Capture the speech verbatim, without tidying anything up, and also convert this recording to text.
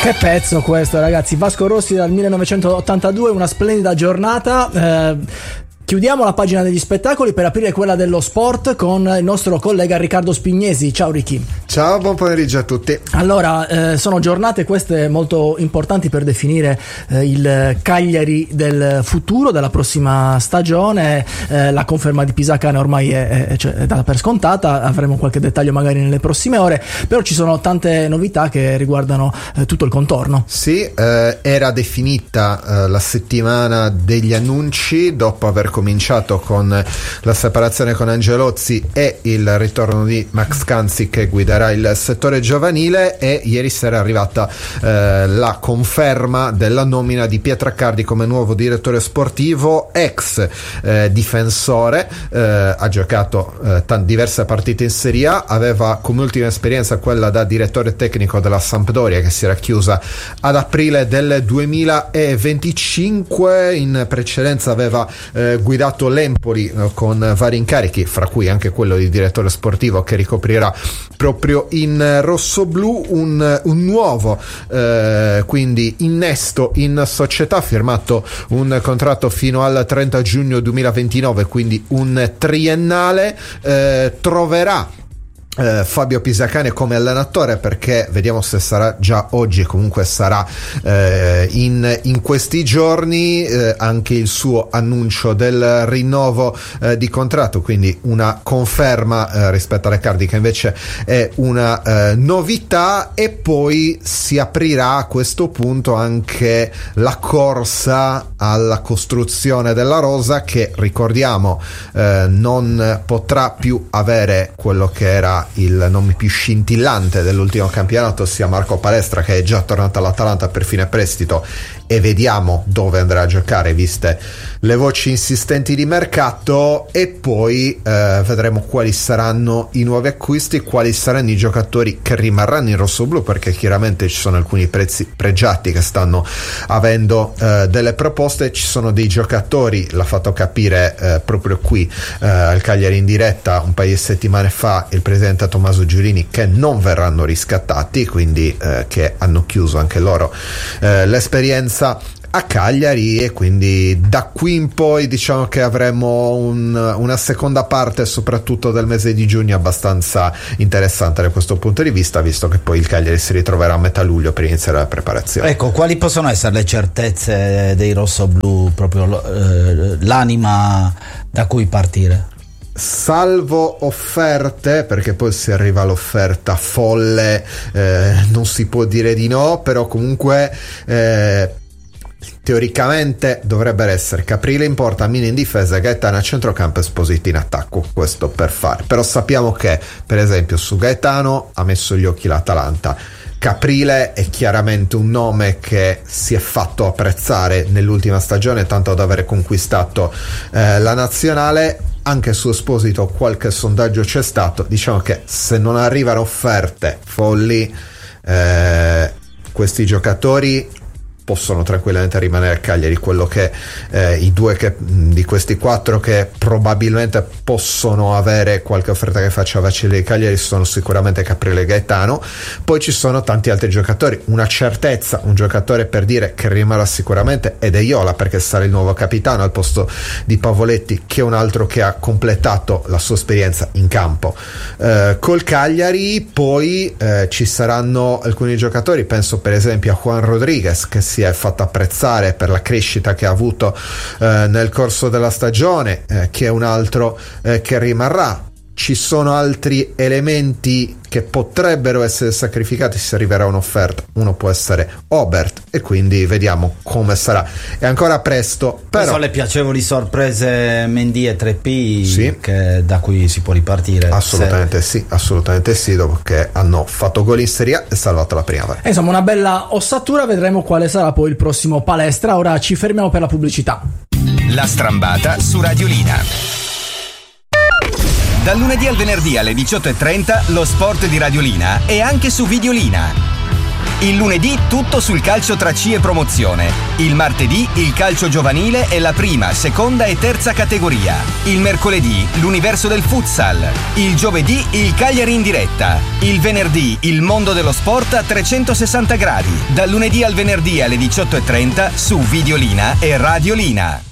Che pezzo questo, ragazzi. Vasco Rossi dal millenovecentottantadue, una splendida giornata. Eh, chiudiamo la pagina degli spettacoli per aprire quella dello sport con il nostro collega Riccardo Spignesi. Ciao Ricky. Ciao, buon pomeriggio a tutti. Allora, eh, sono giornate queste molto importanti per definire eh, il Cagliari del futuro, della prossima stagione. Eh, la conferma di Pisacane ormai è, è, cioè, è data per scontata, avremo qualche dettaglio magari nelle prossime ore, però ci sono tante novità che riguardano eh, tutto il contorno. Sì, eh, era definita eh, la settimana degli annunci dopo aver cominciato con la separazione con Angelozzi e il ritorno di Max Canzi che guiderà il settore giovanile, e ieri sera è arrivata eh, la conferma della nomina di Pietraccardi come nuovo direttore sportivo, ex eh, difensore, eh, ha giocato eh, t- diverse partite in Serie A, aveva come ultima esperienza quella da direttore tecnico della Sampdoria che si era chiusa ad aprile del duemilaventicinque, in precedenza aveva eh, guidato l'Empoli eh, con vari incarichi, fra cui anche quello di direttore sportivo che ricoprirà proprio in rossoblu. Un, un nuovo eh, quindi innesto in società, firmato un contratto fino al trenta giugno duemilaventinove, quindi un triennale. eh, troverà Uh, Fabio Pisacane come allenatore, perché vediamo se sarà già oggi, comunque sarà uh, in, in questi giorni uh, anche il suo annuncio del rinnovo uh, di contratto, quindi una conferma uh, rispetto alle Cardi, che invece è una uh, novità. E poi si aprirà a questo punto anche la corsa alla costruzione della rosa, che ricordiamo uh, non potrà più avere quello che era il nome più scintillante dell'ultimo campionato, ossia Marco Palestra, che è già tornato all'Atalanta per fine prestito, e vediamo dove andrà a giocare viste le voci insistenti di mercato. E poi eh, vedremo quali saranno i nuovi acquisti, quali saranno i giocatori che rimarranno in rossoblu, perché chiaramente ci sono alcuni prezzi pregiati che stanno avendo eh, delle proposte. Ci sono dei giocatori, l'ha fatto capire eh, proprio qui eh, al Cagliari in diretta un paio di settimane fa il presidente Tommaso Giurini, che non verranno riscattati, quindi eh, che hanno chiuso anche loro eh, l'esperienza a Cagliari, e quindi da qui in poi diciamo che avremo un, una seconda parte, soprattutto del mese di giugno, abbastanza interessante da questo punto di vista, visto che poi il Cagliari si ritroverà a metà luglio per iniziare la preparazione. Ecco, quali possono essere le certezze dei rossoblu, proprio eh, l'anima da cui partire? Salvo offerte, perché poi si arriva all'offerta folle, eh, non si può dire di no, però comunque eh, teoricamente dovrebbero essere Caprile in porta, Mina in difesa, Gaetano a centrocampo e Esposito in attacco, questo per fare. Però sappiamo che per esempio su Gaetano ha messo gli occhi l'Atalanta. Caprile è chiaramente un nome che si è fatto apprezzare nell'ultima stagione, tanto da aver conquistato eh, la nazionale. Anche su Esposito qualche sondaggio c'è stato, diciamo che se non arrivano offerte folli, eh, questi giocatori possono tranquillamente rimanere a Cagliari. Quello che eh, i due che, di questi quattro che probabilmente possono avere qualche offerta che faccia vacillare di Cagliari sono sicuramente Caprile e Gaetano. Poi ci sono tanti altri giocatori. Una certezza, un giocatore per dire che rimarrà sicuramente è De Iola, perché sarà il nuovo capitano al posto di Pavoletti, che è un altro che ha completato la sua esperienza in campo eh, col Cagliari. Poi eh, ci saranno alcuni giocatori, penso per esempio a Juan Rodriguez, che si è fatto apprezzare per la crescita che ha avuto eh, nel corso della stagione, eh, che è un altro eh, che rimarrà. Ci sono altri elementi che potrebbero essere sacrificati se arriverà un'offerta. Uno può essere Obert, e quindi vediamo come sarà. È ancora presto, però sono le piacevoli sorprese Mendy e tre P, sì, che da cui si può ripartire. Assolutamente se... sì, assolutamente sì, dopo che hanno fatto gol in Serie A e salvato la prima. E insomma, una bella ossatura, vedremo quale sarà poi il prossimo Palestra. Ora ci fermiamo per la pubblicità. La Strambata su Radiolina. Dal lunedì al venerdì alle diciotto e trenta lo sport di Radiolina è anche su Videolina. Il lunedì tutto sul calcio tra C e promozione. Il martedì il calcio giovanile e la prima, seconda e terza categoria. Il mercoledì l'universo del futsal. Il giovedì il Cagliari in diretta. Il venerdì il mondo dello sport a trecentosessanta gradi. Dal lunedì al venerdì alle diciotto e trenta su Videolina e Radiolina.